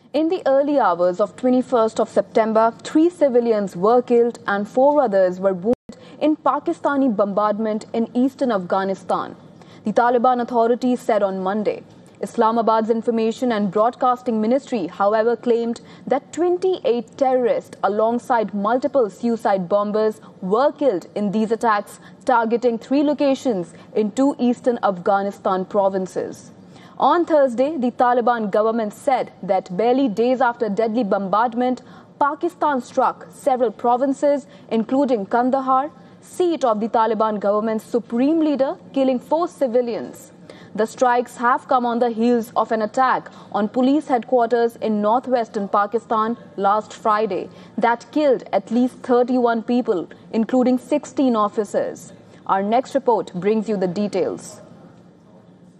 In the early hours of 21st of September, 3 civilians were killed and 4 others were wounded in Pakistani bombardment in eastern Afghanistan. The Taliban authorities said on Monday. Islamabad's Information and Broadcasting Ministry, however, claimed that 28 terrorists alongside multiple suicide bombers were killed in these attacks targeting 3 locations in 2 eastern Afghanistan provinces. On Thursday, the Taliban government said that barely days after deadly bombardment, Pakistan struck several provinces, including Kandahar, seat of the Taliban government's supreme leader, killing 4 civilians. The strikes have come on the heels of an attack on police headquarters in northwestern Pakistan last Friday that killed at least 31 people, including 16 officers. Our next report brings you the details.